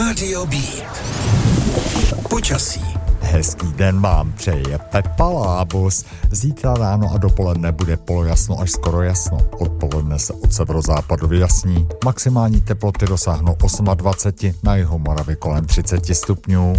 Rádio Beat. Počasí. Hezký den vám přeje Pepa Lábus. Zítra ráno a dopoledne bude polojasno až skoro jasno. Odpoledne se od severozápadu vyjasní. Maximální teploty dosáhnou 28, na jihu Moravy kolem 30 stupňů.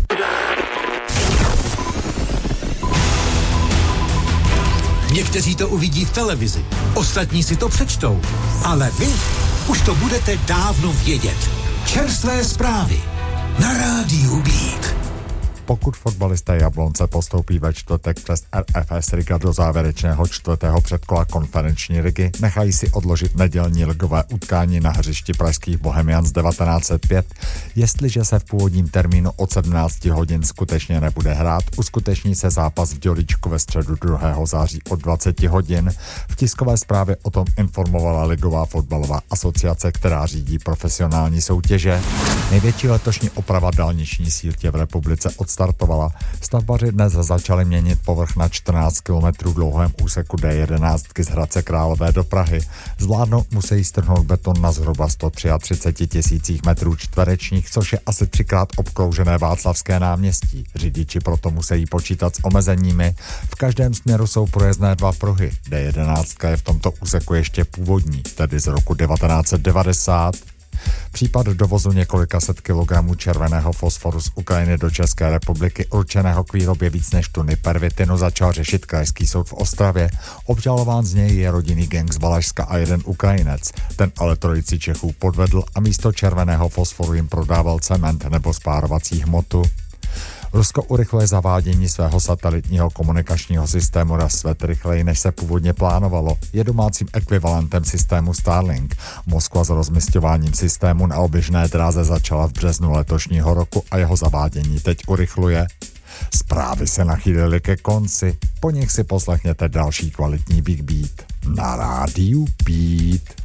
Někteří to uvidí v televizi, ostatní si to přečtou, ale vy už to budete dávno vědět. Čerstvé zprávy na Rádiu Beat. Pokud fotbalisté Jablonce postoupí ve čtvrtek přes RFS Riga do závěrečného čtvrtého předkola konferenční ligy, nechají si odložit nedělní ligové utkání na hřišti pražských Bohemians 1905. Jestliže se v původním termínu od 17 hodin skutečně nebude hrát, uskuteční se zápas v Dělíčku ve středu 2. září od 20 hodin. V tiskové zprávě o tom informovala Ligová fotbalová asociace, která řídí profesionální soutěže. Největší letošní oprava dálniční sítě v republice odstartovala. Stavbaři dnes začali měnit povrch na 14 km dlouhém úseku D11 z Hradce Králové do Prahy. Zvládnout musí strhnout beton na zhruba 133 000 metrů čtverečních, což je asi 3x obkroužené Václavské náměstí. Řidiči proto musí počítat s omezeními. V každém směru jsou projezdné dva pruhy. D11 je v tomto úseku ještě původní, tedy z roku 1990. Případ dovozu několika set kilogramů červeného fosforu z Ukrajiny do České republiky určeného k výrobě víc než tuny pervitinu začal řešit Krajský soud v Ostravě. Obžalován z něj je rodinný gang z Valašska a jeden Ukrajinec. Ten ale trojici Čechů podvedl a místo červeného fosforu jim prodával cement nebo spárovací hmotu. Rusko urychluje zavádění svého satelitního komunikačního systému Rasvet rychleji, než se původně plánovalo. Je domácím ekvivalentem systému Starlink. Moskva s rozmisťováním systému na oběžné dráze začala v březnu letošního roku a jeho zavádění teď urychluje. Zprávy se nachýlily ke konci, po nich si poslechněte další kvalitní Big Beat na Rádiu Beat.